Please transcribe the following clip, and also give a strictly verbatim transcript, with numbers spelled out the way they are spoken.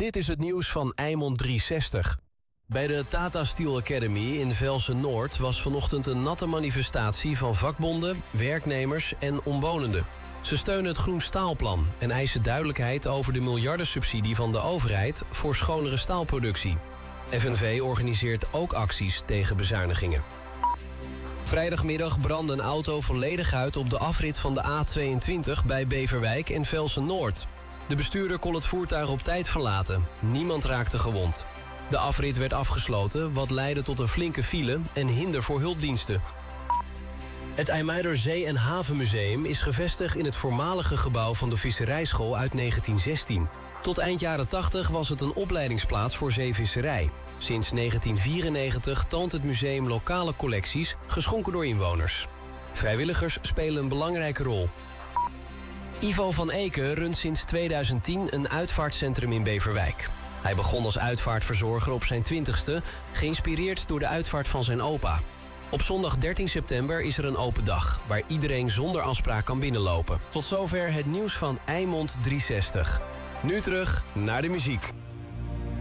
Dit is het nieuws van Eimond driehonderdzestig. Bij de Tata Steel Academy in Velsen-Noord was vanochtend een natte manifestatie van vakbonden, werknemers en omwonenden. Ze steunen het Groen Staalplan en eisen duidelijkheid over de miljardensubsidie van de overheid voor schonere staalproductie. F N V organiseert ook acties tegen bezuinigingen. Vrijdagmiddag brandde een auto volledig uit op de afrit van de A tweeëntwintig bij Beverwijk en Velsen-Noord. De bestuurder kon het voertuig op tijd verlaten. Niemand raakte gewond. De afrit werd afgesloten, wat leidde tot een flinke file en hinder voor hulpdiensten. Het IJmuider Zee- en Havenmuseum is gevestigd in het voormalige gebouw van de visserijschool uit negentien zestien. Tot eind jaren tachtig was het een opleidingsplaats voor zeevisserij. Sinds negentien vierennegentig toont het museum lokale collecties, geschonken door inwoners. Vrijwilligers spelen een belangrijke rol. Ivo van Eken runt sinds tweeduizend tien een uitvaartcentrum in Beverwijk. Hij begon als uitvaartverzorger op zijn twintigste, geïnspireerd door de uitvaart van zijn opa. Op zondag dertien september is er een open dag, waar iedereen zonder afspraak kan binnenlopen. Tot zover het nieuws van Eimond driehonderdzestig. Nu terug naar de muziek.